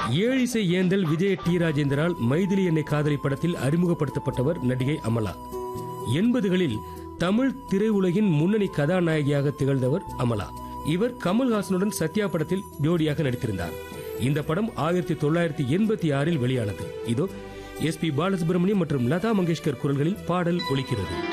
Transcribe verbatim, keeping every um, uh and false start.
ஏழிசை ஏந்தல் விஜய டி ராஜேந்திரால் மைதிலி என்னை காதலி படத்தில் அறிமுகப்படுத்தப்பட்டவர் நடிகை அமலா. எண்பதுகளில் தமிழ் திரையுலகின் முன்னணி கதாநாயகியாக திகழ்ந்தவர் அமலா. இவர் கமல்ஹாசனுடன் சத்யா படத்தில் ஜோடியாக நடித்திருந்தார். இந்த படம் ஆயிரத்தி தொள்ளாயிரத்தி எண்பத்தி ஆறில் வெளியானது. இதோ எஸ் பி பாலசுப்ரமணியம் மற்றும் லதா மங்கேஷ்கர் குரல்களில் பாடல் ஒலிக்கிறது.